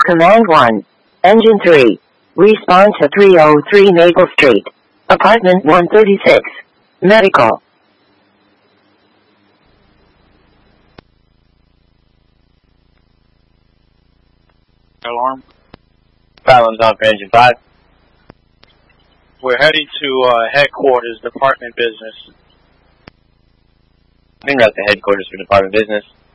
Command 1. Engine 3. Respond to 303 Maple Street. Apartment 136. Medical. Alarm. Fallon's on for Engine 5. We're heading to headquarters, Department Business. I think that's the headquarters for Department Business.